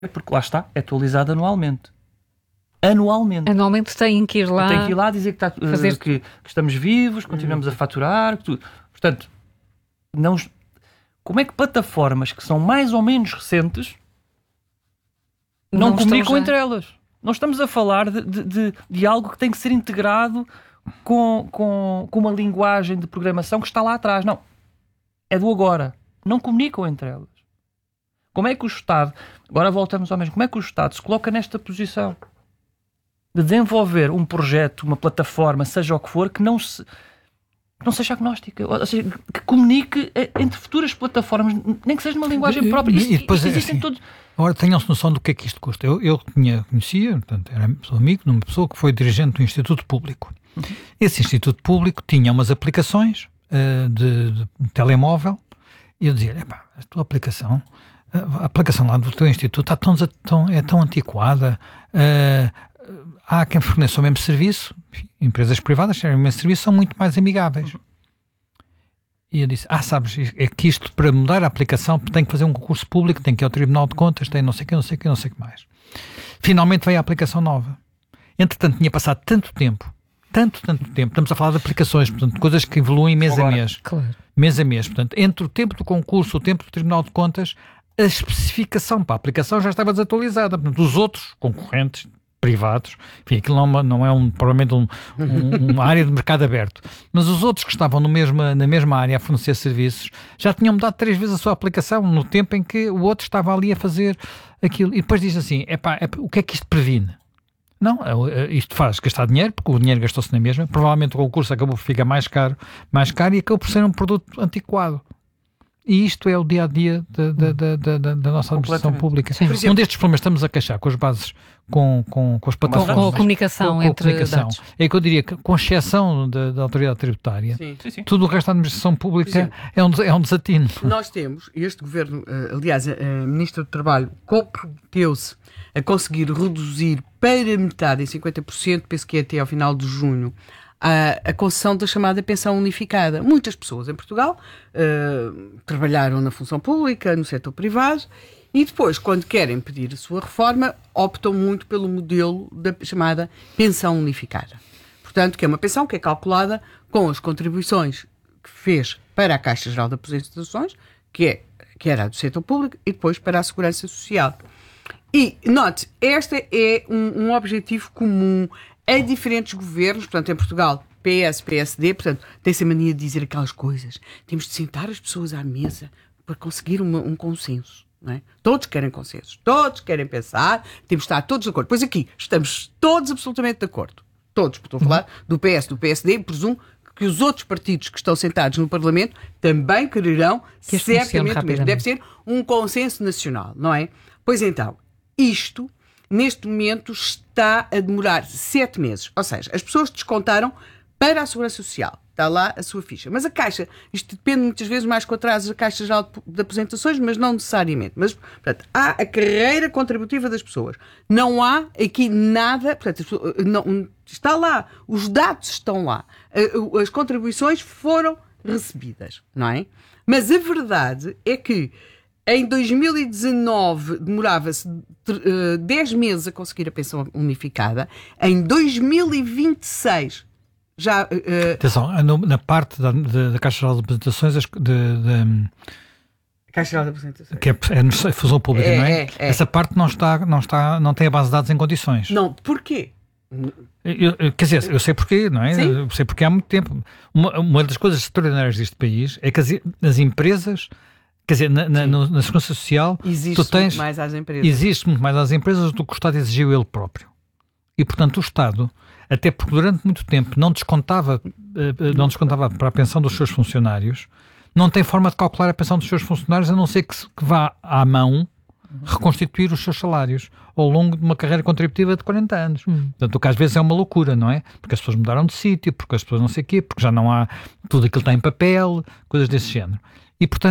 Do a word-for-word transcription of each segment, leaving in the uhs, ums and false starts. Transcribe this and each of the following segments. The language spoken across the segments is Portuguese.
porque lá está, é atualizado anualmente. Anualmente. Anualmente têm que ir lá... Tem que ir lá dizer que, está, fazer... que, que estamos vivos, continuamos hum. a faturar, que tudo. Portanto, não, como é que plataformas que são mais ou menos recentes não, não comunicam entre elas? Não estamos a falar de, de, de, de algo que tem que ser integrado com, com, com uma linguagem de programação que está lá atrás. Não. É do agora. Não comunicam entre elas. Como é que o Estado... Agora voltamos ao mesmo. Como é que o Estado se coloca nesta posição de desenvolver um projeto, uma plataforma, seja o que for, que não, se, que não seja agnóstica, ou seja, que comunique entre futuras plataformas, nem que seja numa linguagem própria. E, e depois é assim, todos... Agora tenham-se noção do que é que isto custa. Eu, eu tinha, conhecia, portanto, era sou amigo de uma pessoa que foi dirigente do Instituto Público. Uhum. Esse Instituto Público tinha umas aplicações uh, de, de telemóvel e eu dizia, epá, a tua aplicação, a aplicação lá do teu Instituto está tão, tão, é tão antiquada, uh, há quem forneça o mesmo serviço, empresas privadas que têm o mesmo serviço, são muito mais amigáveis. Uhum. E eu disse, ah, sabes, é que isto para mudar a aplicação tem que fazer um concurso público, tem que ir ao Tribunal de Contas, tem não sei o que, não sei o que, não sei o que mais. Finalmente veio a aplicação nova. Entretanto, tinha passado tanto tempo, tanto, tanto tempo, estamos a falar de aplicações, portanto, coisas que evoluem mês Agora, a mês. Claro. Mês a mês. Portanto, entre o tempo do concurso, o tempo do Tribunal de Contas, a especificação para a aplicação já estava desatualizada. Portanto, os outros concorrentes privados, enfim, aquilo não, não é um, provavelmente um, um, uma área de mercado aberto, mas os outros que estavam no mesma, na mesma área a fornecer serviços já tinham mudado três vezes a sua aplicação no tempo em que o outro estava ali a fazer aquilo. E depois diz assim, epá, epá, o que é que isto previne? Não, isto faz gastar dinheiro, porque o dinheiro gastou-se na mesma, provavelmente o concurso acabou por ficar mais caro, mais caro e acabou por ser um produto antiquado. E isto é o dia-a-dia da, da, da, da, da nossa administração pública. Sim. Um destes problemas estamos a queixar com as bases, com, com, com as plataformas. Com a comunicação com, entre com a comunicação. Dados. É que eu diria que, com exceção da, da autoridade tributária, sim, sim, sim. tudo o resto da administração pública é um, é um desatino. Nós temos, este governo, aliás, a, a Ministra do Trabalho comprometeu-se a conseguir reduzir para metade, em cinquenta por cento, penso que é até ao final de junho, A, a concessão da chamada pensão unificada. Muitas pessoas em Portugal uh, trabalharam na função pública, no setor privado, e depois, quando querem pedir a sua reforma, optam muito pelo modelo da chamada pensão unificada. Portanto, que é uma pensão que é calculada com as contribuições que fez para a Caixa Geral de Aposentações, que, é, que era a do setor público, e depois para a Segurança Social. E, note, este é um, um objetivo comum a diferentes governos, portanto, em Portugal, P S, P S D, portanto, tem-se a mania de dizer aquelas coisas. Temos de sentar as pessoas à mesa para conseguir uma, um consenso, não é? Todos querem consensos, todos querem pensar, temos de estar todos de acordo. Pois aqui, estamos todos absolutamente de acordo. Todos, estou a falar do P S, do P S D, presumo que os outros partidos que estão sentados no Parlamento também quererão, que certamente o mesmo. Deve ser um consenso nacional, não é? Pois então, isto... neste momento está a demorar sete meses. Ou seja, as pessoas descontaram para a Segurança Social. Está lá a sua ficha. Mas a Caixa, isto depende muitas vezes mais com atrasos da Caixa Geral de Aposentações, mas não necessariamente. Mas, portanto, há a carreira contributiva das pessoas. Não há aqui nada, portanto, não, está lá, os dados estão lá. As contribuições foram recebidas, não é? Mas a verdade é que em dois mil e dezanove demorava-se uh, dez meses a conseguir a pensão unificada. Em dois mil e vinte e seis já... Uh, Atenção, no, na parte da, da Caixa Geral de Apresentações... De, de, Caixa Geral de Apresentações. Que é, é a fusão pública, é, não é? É, é? Essa parte não, está, não, está, não tem a base de dados em condições. Não, porquê? Eu, eu, quer dizer, eu sei porquê, não é? Sim. Eu sei porque há muito tempo. Uma, uma das coisas extraordinárias deste país é que as, as empresas... Quer dizer, na, na, na Segurança Social existe tu tens, muito mais às empresas. Existe muito mais às empresas do que o Estado exigiu ele próprio. E, portanto, o Estado, até porque durante muito tempo não descontava, não descontava para a pensão dos seus funcionários, não tem forma de calcular a pensão dos seus funcionários, a não ser que, que vá à mão reconstituir os seus salários ao longo de uma carreira contributiva de quarenta anos. Hum. Portanto, o que às vezes é uma loucura, não é? Porque as pessoas mudaram de sítio, porque as pessoas não sei o quê, porque já não há tudo aquilo que está em papel, coisas desse género. E, portanto,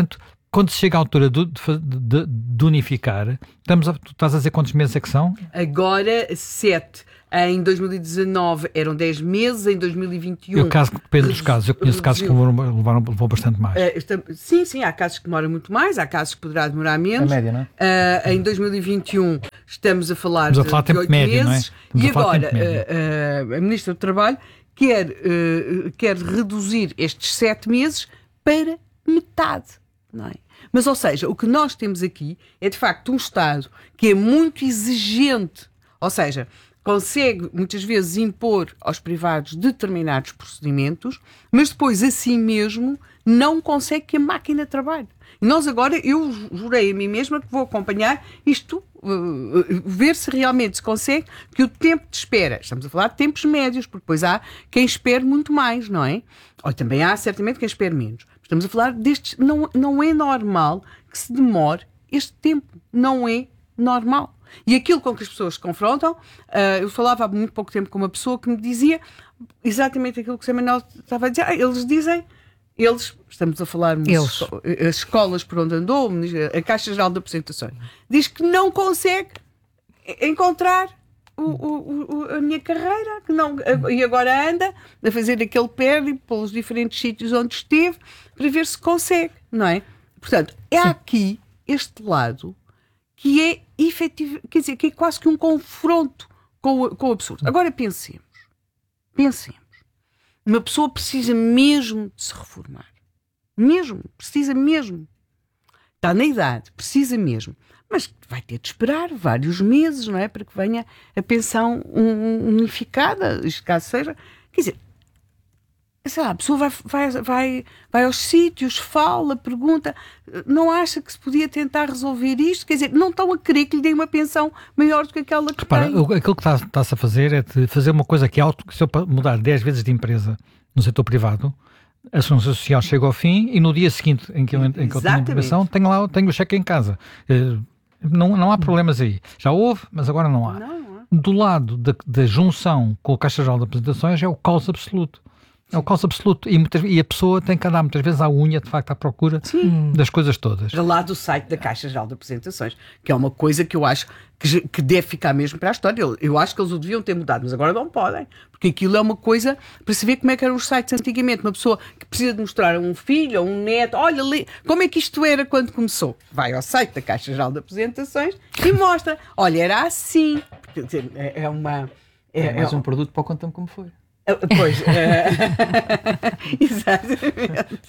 quando se chega à altura de, de, de unificar, estamos a, tu estás a dizer quantos meses é que são? Agora, sete. Em dois mil e dezanove eram dez meses, em dois mil e vinte e um... Eu caso que depende dos casos, eu conheço casos que levaram, levaram, levou bastante mais. Uh, está, sim, sim, há casos que demoram muito mais, há casos que poderá demorar menos. A média, não é? Uh, em dois mil e vinte e um estamos a falar, estamos a falar de oito meses. Não é? E agora, uh, uh, a Ministra do Trabalho quer, uh, quer reduzir estes sete meses para metade, não é? Mas, ou seja, o que nós temos aqui é, de facto, um Estado que é muito exigente, ou seja, consegue muitas vezes impor aos privados determinados procedimentos, mas depois, assim mesmo, não consegue que a máquina trabalhe. E nós agora, eu jurei a mim mesma que vou acompanhar isto, uh, ver se realmente se consegue, que o tempo de espera, estamos a falar de tempos médios, porque depois há quem espere muito mais, não é? Ou também há, certamente, quem espere menos. Estamos a falar destes, não, não é normal que se demore este tempo, não é normal. E aquilo com que as pessoas se confrontam, uh, eu falava há muito pouco tempo com uma pessoa que me dizia exatamente aquilo que o Zé Manuel estava a dizer. Ah, eles dizem, eles, estamos a falar, eles. as escolas por onde andou, a Caixa Geral de Apresentações, diz que não consegue encontrar o, o, o, a minha carreira, que não, e agora anda a fazer aquele périplo pelos diferentes sítios onde esteve para ver se consegue, não é? Portanto, é aqui este lado que é efetivo, quer dizer, que é quase que um confronto com o, com o absurdo. Agora pensemos, pensemos, uma pessoa precisa mesmo de se reformar, mesmo, precisa mesmo, está na idade, precisa mesmo, mas vai ter de esperar vários meses, não é, para que venha a pensão unificada, caso seja, quer dizer, sei lá, a pessoa vai, vai, vai, vai aos sítios, fala, pergunta, não acha que se podia tentar resolver isto? Quer dizer, não estão a querer que lhe deem uma pensão maior do que aquela que Repara, tem. O, aquilo que está-se está a fazer é de fazer uma coisa que é auto, que se eu mudar dez vezes de empresa no setor privado, a segurança social chega ao fim e no dia seguinte em que eu, em que eu tenho a informação, tenho lá, tenho o cheque em casa. Não, não há problemas aí. Já houve, mas agora não há. Não, não há. Do lado da, da junção com a Caixa Geral de Apresentações é o caos absoluto. É o caos absoluto. E, muitas, e a pessoa tem que andar muitas vezes à unha, de facto, à procura Sim. das coisas todas. Para lá do site da Caixa Geral de Apresentações, que é uma coisa que eu acho que, que deve ficar mesmo para a história. Eu, eu acho que eles o deviam ter mudado, mas agora não podem. Porque aquilo é uma coisa para se ver como é que eram os sites antigamente. Uma pessoa que precisa de mostrar a um filho ou um neto, olha ali, como é que isto era quando começou? Vai ao site da Caixa Geral de Apresentações e mostra. Olha, era assim. Porque, é, é uma... É, é mais é, um produto para o conta-me como foi. Pois, é... exatamente.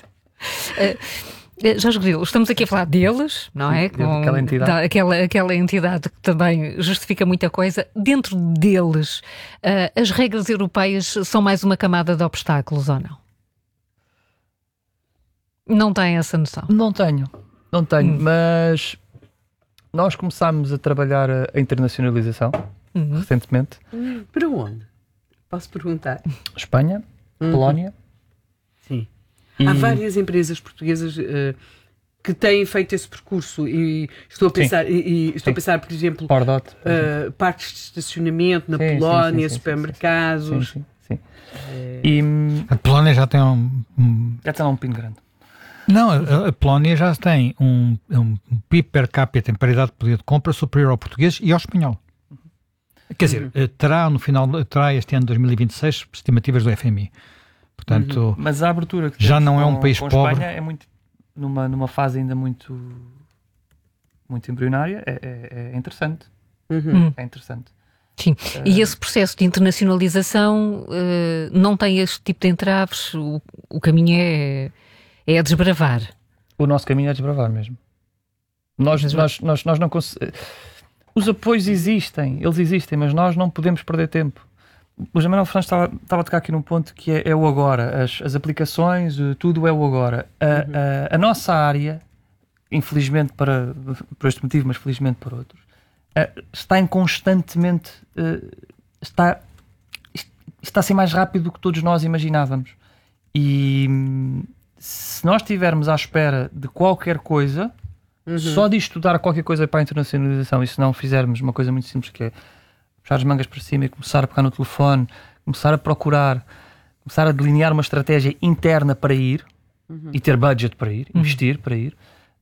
Uh, Jorge Grilo, estamos aqui a falar deles, não é? Com aquela entidade. Da, aquela, aquela entidade que também justifica muita coisa. Dentro deles, uh, as regras europeias são mais uma camada de obstáculos ou não? Não tem essa noção? Não tenho, não tenho, hum. mas nós começámos a trabalhar a internacionalização uhum. recentemente. Hum, para onde? Posso perguntar? Espanha, uhum. Polónia. Sim. E... Há várias empresas portuguesas uh, que têm feito esse percurso e estou a pensar, e, e estou sim. a pensar, por exemplo, por dot, por exemplo. Uh, parques de estacionamento na sim, Polónia, sim, sim, supermercados. Sim, sim, sim. É... E, a Polónia já tem um, um... já tem lá um pino grande. Não, a, a Polónia já tem um, um P I B per capita em paridade de poder de compra superior ao português e ao espanhol. Quer dizer, uhum. terá no final, terá este ano de dois mil e vinte e seis estimativas do F M I. Portanto, uhum. mas a abertura que já não é um com, país com pobre. Espanha é muito numa numa fase ainda muito muito embrionária. É, é, é interessante. Uhum. É interessante. Sim. Uh, e esse processo de internacionalização uh, não tem este tipo de entraves. O, o caminho é é a desbravar. O nosso caminho é desbravar mesmo. Nós nós nós, nós não conseguimos. Os apoios existem, eles existem, mas nós não podemos perder tempo. O José Manuel Fernandes estava, estava a tocar aqui num ponto que é, é o agora. As, as aplicações, tudo é o agora. A, uhum. a, a nossa área, infelizmente para, por este motivo, mas felizmente por outros, está em constantemente... Está, está a ser mais rápido do que todos nós imaginávamos. E se nós estivermos à espera de qualquer coisa... Uhum. Só de estudar qualquer coisa para a internacionalização e se não fizermos uma coisa muito simples que é puxar as mangas para cima e começar a pegar no telefone, começar a procurar, começar a delinear uma estratégia interna para ir uhum. e ter budget para ir, uhum. investir para ir,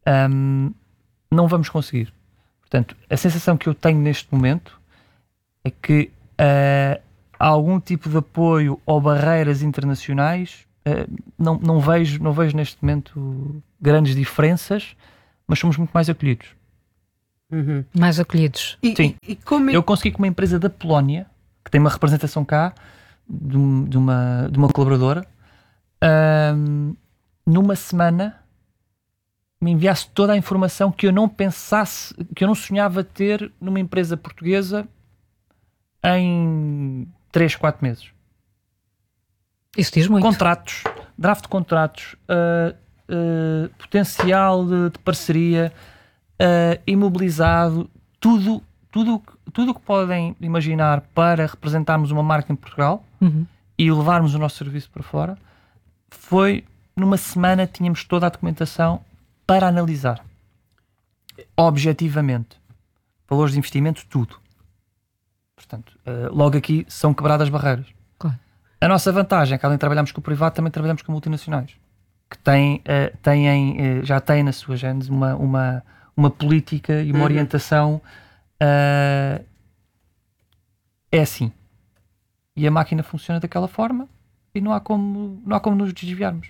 um, não vamos conseguir. Portanto, a sensação que eu tenho neste momento é que uh, há algum tipo de apoio ou barreiras internacionais. Uh, não, não, vejo, não vejo neste momento grandes diferenças, mas somos muito mais acolhidos. Uhum. Mais acolhidos. E, Sim. E, e como é... Eu consegui com uma empresa da Polónia, que tem uma representação cá, de, um, de, uma, de uma colaboradora, um, numa semana me enviasse toda a informação que eu não pensasse, que eu não sonhava ter numa empresa portuguesa em três, quatro meses. Isso diz muito. Contratos, draft de contratos, uh, uh, potencial de, de parceria, uh, imobilizado, tudo, tudo, tudo o que podem imaginar para representarmos uma marca em Portugal Uhum. e levarmos o nosso serviço para fora. Foi numa semana, tínhamos toda a documentação para analisar objetivamente valores de investimento, tudo. Portanto, uh, logo aqui são quebradas barreiras. Claro. A nossa vantagem é que, além de trabalharmos com o privado, também trabalhamos com multinacionais que têm, uh, têm, uh, já têm na sua gênese uma, uma, uma política e uma uhum. orientação. Uh, é assim. E a máquina funciona daquela forma e não há como, não há como nos desviarmos.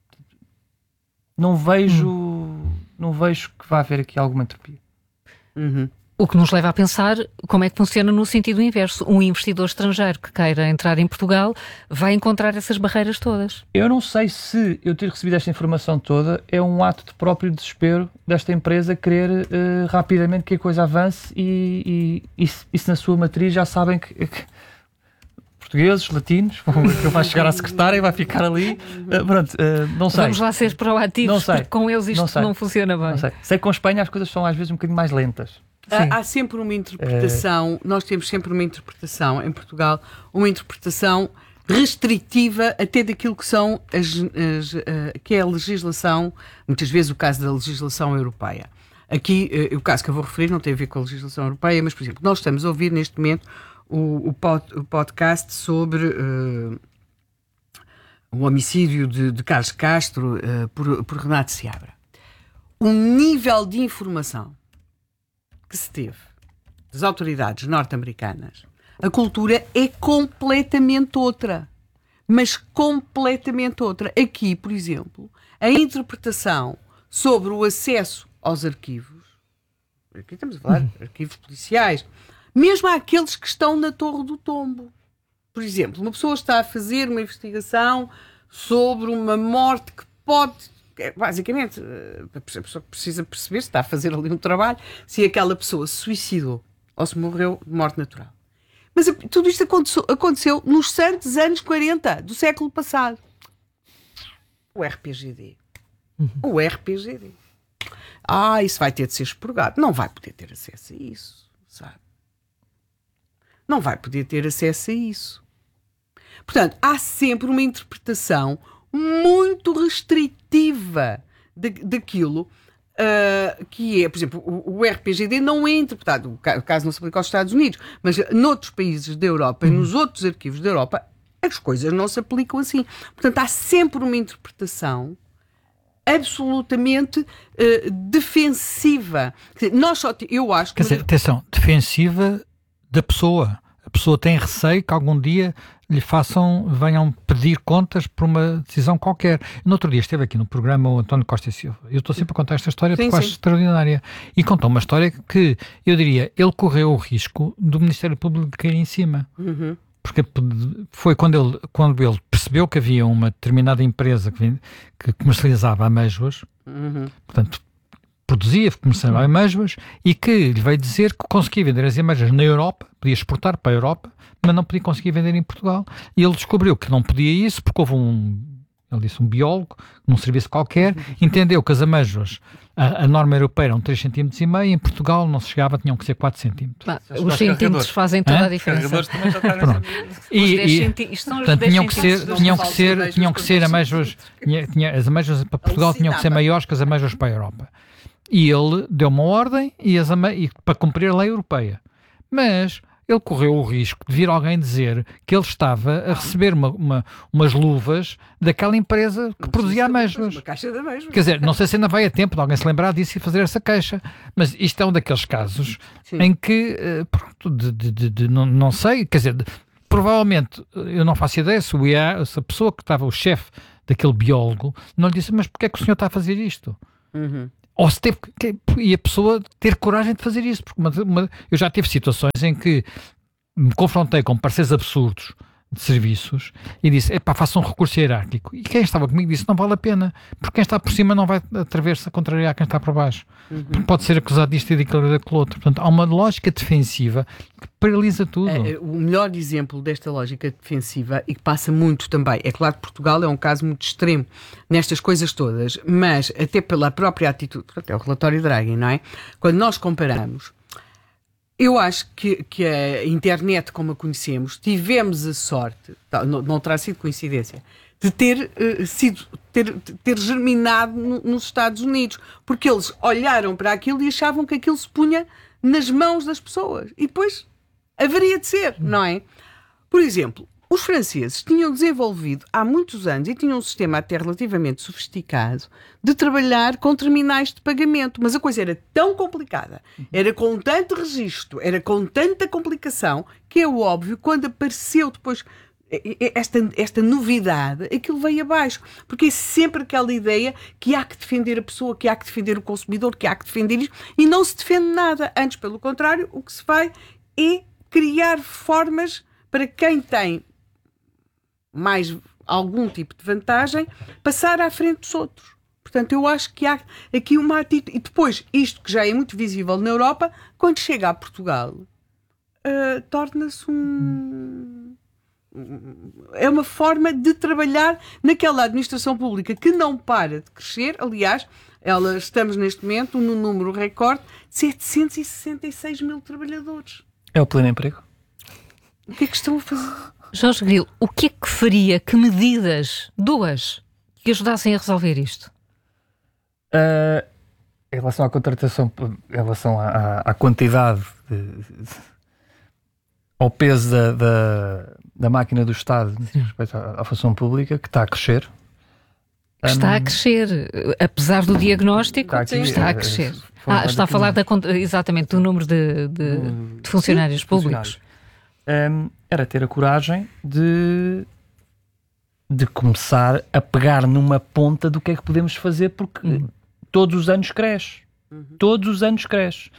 Não vejo, hum. não vejo que vá haver aqui alguma entropia. Uhum. O que nos leva a pensar como é que funciona no sentido inverso. Um investidor estrangeiro que queira entrar em Portugal vai encontrar essas barreiras todas. Eu não sei se eu ter recebido esta informação toda é um ato de próprio desespero desta empresa querer uh, rapidamente que a coisa avance e, e, e, se, e se na sua matriz já sabem que, que portugueses, latinos, que vai chegar à secretária e vai ficar ali. Uh, pronto, uh, não sei. Vamos lá ser proativos, não sei. porque com eles isto não, não funciona bem. Não sei. Sei que com a Espanha as coisas são às vezes um bocadinho mais lentas. Há, há sempre uma interpretação, é... nós temos sempre uma interpretação em Portugal, uma interpretação restritiva até daquilo que são as, as, uh, que é a legislação, muitas vezes o caso da legislação europeia. Aqui, uh, o caso que eu vou referir não tem a ver com a legislação europeia, mas, por exemplo, nós estamos a ouvir neste momento o, o, pod, o podcast sobre uh, o homicídio de, de Carlos Castro uh, por, por Renato Seabra. Um nível de informação que se teve das autoridades norte-americanas, a cultura é completamente outra. Mas completamente outra. Aqui, por exemplo, a interpretação sobre o acesso aos arquivos, aqui estamos a falar de arquivos policiais, mesmo àqueles que estão na Torre do Tombo. Por exemplo, uma pessoa está a fazer uma investigação sobre uma morte que pode... Basicamente, a pessoa precisa perceber se está a fazer ali um trabalho, se aquela pessoa se suicidou ou se morreu de morte natural. Mas tudo isto aconteceu, aconteceu nos santos anos quarenta do século passado. O R P G D. Uhum. O R P G D. Ah, isso vai ter de ser expurgado. Não vai poder ter acesso a isso, sabe? Não vai poder ter acesso a isso. Portanto, há sempre uma interpretação muito restritiva de, daquilo uh, que é, por exemplo, o, o R P G D não é interpretado, o caso não se aplica aos Estados Unidos, mas noutros países da Europa uhum. e nos outros arquivos da Europa, as coisas não se aplicam assim. Portanto, há sempre uma interpretação absolutamente uh, defensiva. Quer dizer, nós só, eu acho que... Quer dizer, atenção, defensiva da pessoa. A pessoa tem receio que algum dia lhe façam, venham pedir contas por uma decisão qualquer. No outro dia esteve aqui no programa o António Costa e Silva. Eu estou sempre a contar esta história sim, porque acho extraordinária. E contou uma história que, eu diria, ele correu o risco do Ministério Público cair em cima. Uhum. Porque foi quando ele, quando ele percebeu que havia uma determinada empresa que, que comercializava amêijoas, uhum. portanto, produzia, comercializava amêijoas, e que lhe veio dizer que conseguia vender as amêijoas na Europa, podia exportar para a Europa, mas não podia conseguir vender em Portugal. E ele descobriu que não podia isso porque houve um, ele disse, um biólogo, num serviço qualquer, entendeu que as amêijoas, a, a norma europeia eram três vírgula cinco centímetros, em Portugal não se chegava, tinham que ser quatro centímetros. Bah, os centímetros fazem toda Hã? a diferença. E, e, portanto, tinham que ser, tinham que ser, tinham que ser amêijoas, tinha, tinha, as amêijoas para Portugal tinham que ser maiores que as amêijoas para a Europa. E ele deu uma ordem e as ame, e, para cumprir a lei europeia. Mas ele correu o risco de vir alguém dizer que ele estava a receber uma, uma, umas luvas daquela empresa que Não produzia precisa, amêijoas. Uma caixa de amêijoas. Quer dizer, não sei se ainda vai a tempo de alguém se lembrar disso e fazer essa queixa, mas isto é um daqueles casos Sim. em que, eh, pronto, de, de, de, de, não, não sei, quer dizer, de, provavelmente, eu não faço ideia se, o I A, se a pessoa que estava, o chefe daquele biólogo, não lhe disse, mas porquê é que o senhor está a fazer isto? Uhum. Ou se teve que, e a pessoa ter coragem de fazer isso, porque uma, uma, eu já tive situações em que me confrontei com parceiros absurdos de serviços e disse, epá, faça um recurso hierárquico. E quem estava comigo disse, não vale a pena, porque quem está por cima não vai atrever-se a contrariar quem está por baixo. Uhum. Pode ser acusado disto e daquilo e daquele outro. Portanto, há uma lógica defensiva que paralisa tudo. É, o melhor exemplo desta lógica defensiva, e que passa muito também, é claro que Portugal é um caso muito extremo nestas coisas todas, mas até pela própria atitude, até o relatório Draghi, não é? Quando nós comparamos, eu acho que, que a internet, como a conhecemos, tivemos a sorte, não, não terá sido coincidência, de ter uh, sido, ter, ter germinado no, nos Estados Unidos, porque eles olharam para aquilo e achavam que aquilo se punha nas mãos das pessoas. E depois haveria de ser, não é? Por exemplo, os franceses tinham desenvolvido há muitos anos e tinham um sistema até relativamente sofisticado de trabalhar com terminais de pagamento, mas a coisa era tão complicada, era com tanto registro, era com tanta complicação, que é óbvio, quando apareceu depois esta, esta novidade, aquilo veio abaixo, porque é sempre aquela ideia que há que defender a pessoa, que há que defender o consumidor, que há que defender isto, e não se defende nada. Antes, pelo contrário, o que se vai é criar formas para quem tem mais algum tipo de vantagem, passar à frente dos outros. Portanto, eu acho que há aqui uma atitude. E depois, isto que já é muito visível na Europa, quando chega a Portugal, uh, torna-se um... é uma forma de trabalhar naquela administração pública que não para de crescer. Aliás, ela, estamos neste momento num número recorde de setecentos e sessenta e seis mil trabalhadores. É o pleno emprego. O que é que estão a fazer? Jorge Grilo, o que é que faria, que medidas, duas, que ajudassem a resolver isto? Uh, em relação à contratação, em relação à, à, à quantidade, de, de, ao peso da, da, da máquina do Estado em respeito à, à função pública, que está a crescer. Que está um, a crescer, apesar do diagnóstico, está, aqui, está a crescer. É, ah, está a falar da, exatamente do número de, de, de funcionários sim, públicos. Funcionários. Um, era ter a coragem de, de começar a pegar numa ponta do que é que podemos fazer, porque uhum. todos os anos cresce. Uhum. Todos os anos cresce.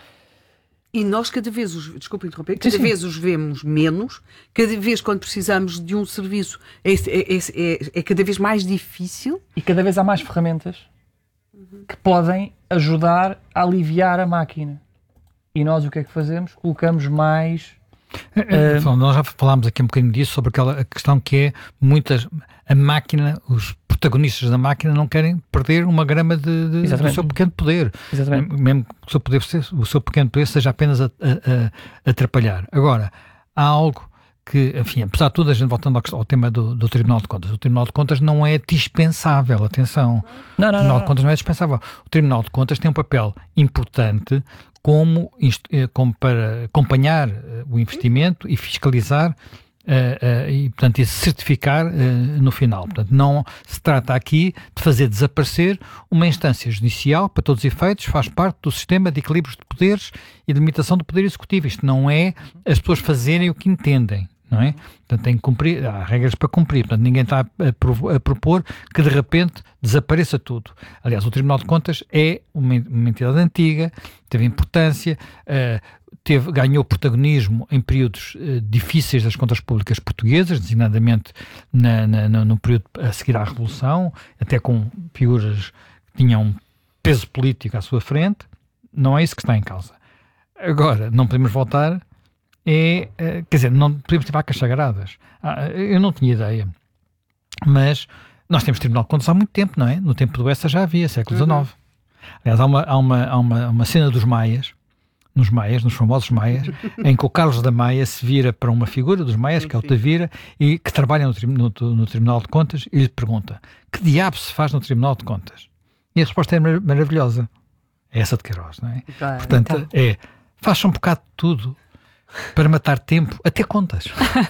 E nós cada vez os, desculpa interromper, cada sim, vez sim. os vemos menos, cada vez quando precisamos de um serviço é, é, é, é cada vez mais difícil. E cada vez há mais ferramentas uhum. que podem ajudar a aliviar a máquina. E nós o que é que fazemos? Colocamos mais... Uh, Bom, nós já falámos aqui um bocadinho disso, sobre aquela questão que é muitas, a máquina, os protagonistas da máquina não querem perder uma grama de, de, do seu pequeno poder. Exatamente. Mesmo que o seu, poder, o seu pequeno poder seja apenas a, a, a atrapalhar. Agora, há algo que, enfim, apesar de tudo, a gente voltando ao, ao tema do, do Tribunal de Contas, o Tribunal de Contas não é dispensável, atenção. Não, não, o Tribunal não, de Contas não é dispensável. O Tribunal de Contas tem um papel importante como, como para acompanhar o investimento e fiscalizar uh, uh, e, portanto, e certificar uh, no final. Portanto, não se trata aqui de fazer desaparecer uma instância judicial, para todos os efeitos, faz parte do sistema de equilíbrios de poderes e de limitação do poder executivo. Isto não é as pessoas fazerem o que entendem. Não é? Portanto, tem que cumprir, há regras para cumprir, portanto, ninguém está a, pro, a propor que de repente desapareça tudo. Aliás, o Tribunal de Contas é uma, uma entidade antiga, teve importância, uh, teve, ganhou protagonismo em períodos uh, difíceis das contas públicas portuguesas, designadamente na, na, no, no período a seguir à Revolução, até com figuras que tinham peso político à sua frente. Não é isso que está em causa. Agora, não podemos voltar... É, quer dizer, não podemos ter vacas sagradas. Ah, eu não tinha ideia, mas nós temos Tribunal de Contas há muito tempo, não é? No tempo do Bessa já havia, século dezenove. Uhum. Aliás, há uma, há, uma, há uma, uma cena dos Maias, nos Maias, nos famosos Maias, em que o Carlos da Maia se vira para uma figura dos Maias, sim, que é o Tavira, e que trabalha no, no, no Tribunal de Contas, e lhe pergunta: que diabo se faz no Tribunal de Contas? E a resposta é mar- maravilhosa. É essa de Queiroz, não é? Tá, Portanto, então. é, faz-se um bocado de tudo. para matar tempo, até contas.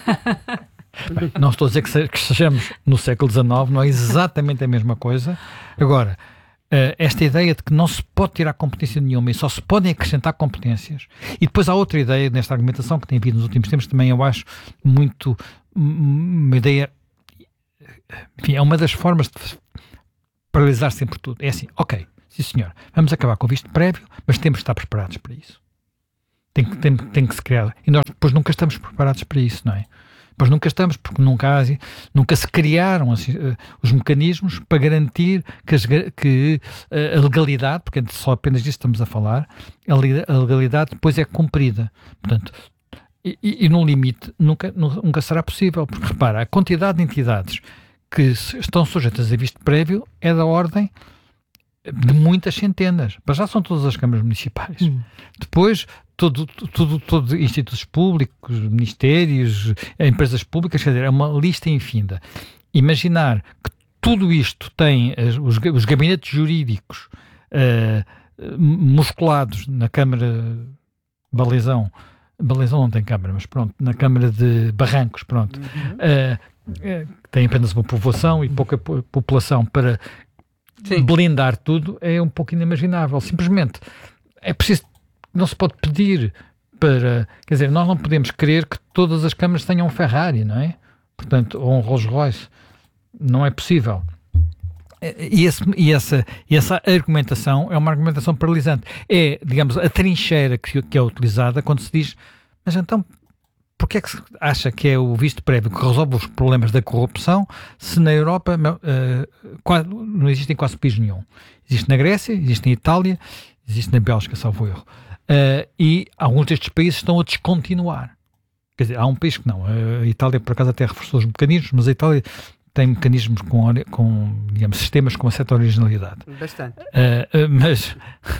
Bem, não estou a dizer que, se, que estejamos no século dezenove, não é exatamente a mesma coisa. Agora, uh, esta ideia de que não se pode tirar competência nenhuma e só se podem acrescentar competências. E depois há outra ideia nesta argumentação que tem havido nos últimos tempos, também eu acho muito uma ideia, enfim, é uma das formas de paralisar sempre tudo. É assim, ok, sim senhor, vamos acabar com o visto prévio, mas temos que estar preparados para isso. Tem que, tem, tem que se criar. E nós depois nunca estamos preparados para isso, não é? Mas nunca estamos, porque nunca, há, nunca se criaram assim, uh, os mecanismos para garantir que, as, que uh, a legalidade, porque só apenas disso estamos a falar, a, a legalidade depois é cumprida. Portanto, e, e, e no limite nunca, nunca será possível, porque repara, a quantidade de entidades que estão sujeitas a visto prévio é da ordem de muitas centenas. Mas já são todas as câmaras municipais. Hum. Depois, todo, todo, todo institutos públicos, ministérios, empresas públicas, quer dizer, é uma lista infinda. Imaginar que tudo isto tem os, os gabinetes jurídicos uh, musculados na Câmara Balizão, Balizão não tem Câmara, mas pronto, na Câmara de Barrancos, pronto, uhum. uh, uh, tem apenas uma povoação e pouca população para Sim. blindar tudo, é um pouco inimaginável. Simplesmente é preciso, não se pode pedir para, quer dizer, nós não podemos querer que todas as câmaras tenham um Ferrari, não é? Portanto, ou um Rolls Royce, não é possível. E, esse, e, essa, e essa argumentação é uma argumentação paralisante. É, digamos, a trincheira que, que é utilizada quando se diz, mas então porque é que se acha que é o visto prévio que resolve os problemas da corrupção se na Europa uh, quase, não existe em quase país nenhum? Existe na Grécia, existe na Itália, existe na Bélgica, salvo erro. Uh, e alguns destes países estão a descontinuar. Quer dizer, há um país que não. A Itália, por acaso, até reforçou os mecanismos, mas a Itália tem mecanismos com, com digamos, sistemas com uma certa originalidade. Bastante. Uh, uh, mas...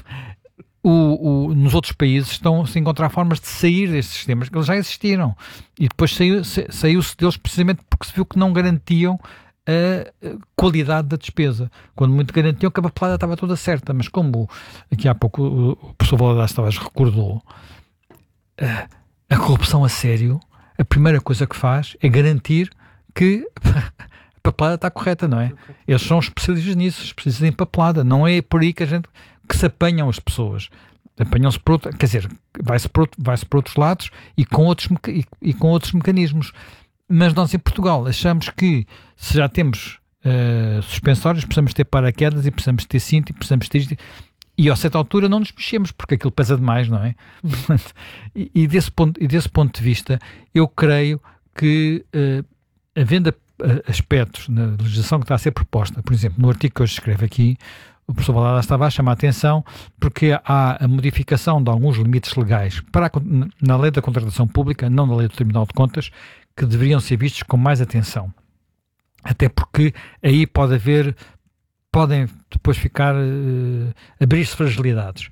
O, o, nos outros países estão-se a encontrar formas de sair destes sistemas, que eles já existiram, e depois saiu, saiu-se deles precisamente porque se viu que não garantiam a qualidade da despesa. Quando muito garantiam que a papelada estava toda certa, mas como aqui há pouco o, o professor Valadares Tavares recordou, a, a corrupção a sério, a primeira coisa que faz é garantir que a papelada está correta, não é? Eles são especialistas nisso, especialistas em papelada, não é por aí que a gente... que se apanham as pessoas, apanham-se por outro, quer dizer, vai-se por, vai-se por outros lados e com outros, e, e com outros mecanismos. Mas nós em Portugal achamos que se já temos uh, suspensórios, precisamos ter paraquedas e precisamos ter cinto e precisamos ter isto, e a certa altura não nos mexemos porque aquilo pesa demais, não é? e, e, desse ponto, e desse ponto de vista eu creio que uh, havendo uh, aspectos na legislação que está a ser proposta, por exemplo, no artigo que hoje escrevo aqui, o professor Valadares estava a chamar a atenção porque há a modificação de alguns limites legais para a, na lei da contratação pública, não na lei do Tribunal de Contas, que deveriam ser vistos com mais atenção. Até porque aí pode haver, podem depois ficar, uh, abrir-se fragilidades.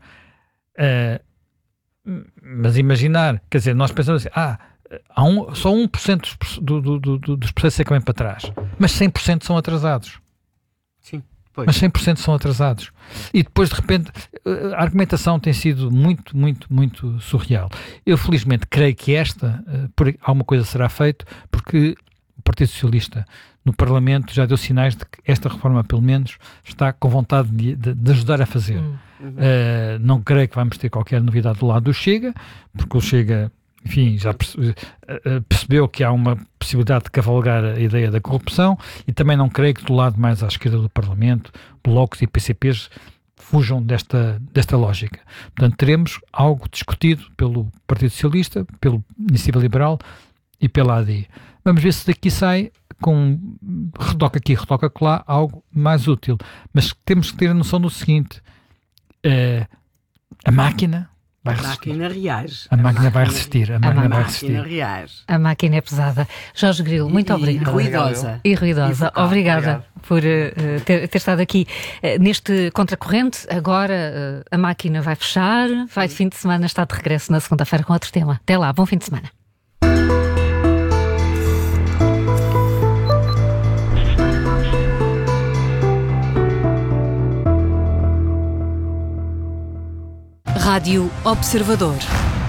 Uh, mas imaginar, quer dizer, nós pensamos assim, ah, há um, só um por cento do, do, do, do, dos processos é que vêm para trás, mas cem por cento são atrasados. Sim. Pois. Mas cem por cento são atrasados. E depois, de repente, a argumentação tem sido muito, muito, muito surreal. Eu, felizmente, creio que esta, por, alguma coisa será feita, porque o Partido Socialista no Parlamento já deu sinais de que esta reforma, pelo menos, está com vontade de, de, de ajudar a fazer. Uhum. Uh, não creio que vamos ter qualquer novidade do lado do Chega, porque o Chega... Enfim, já percebeu que há uma possibilidade de cavalgar a ideia da corrupção e também não creio que do lado mais à esquerda do Parlamento, blocos e P C Ps fujam desta, desta lógica. Portanto, teremos algo discutido pelo Partido Socialista, pelo Iniciativa Liberal e pela A D. Vamos ver se daqui sai com retoca aqui, retoca lá, algo mais útil. Mas temos que ter a noção do seguinte, uh, a máquina vai a máquina reage. A, a máquina vai resistir. A, a máquina, máquina vai resistir. reage. A máquina é pesada. Jorge Grilo, muito e, obrigada. E ruidosa. E ruidosa. E Obrigada Obrigado. por uh, ter, ter estado aqui uh, neste contracorrente. Agora uh, a máquina vai fechar. Vai de fim de semana, está de regresso na segunda-feira com outro tema. Até lá, bom fim de semana. Rádio Observador.